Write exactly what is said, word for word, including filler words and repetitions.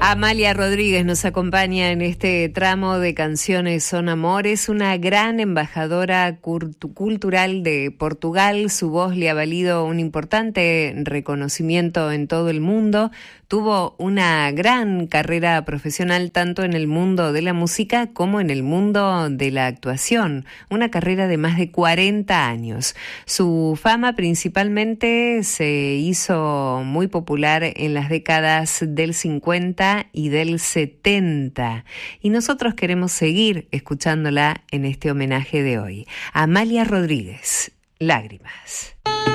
Amalia Rodríguez nos acompaña en este tramo de Canciones son Amores, una gran embajadora cultural de Portugal. Su voz le ha valido un importante reconocimiento en todo el mundo. Tuvo una gran carrera profesional tanto en el mundo de la música como en el mundo de la actuación, una carrera de más de cuarenta años. Su fama principalmente se hizo muy popular en las décadas del cincuenta y del setenta, y nosotros queremos seguir escuchándola en este homenaje de hoy. Amalia Rodríguez, Lágrimas.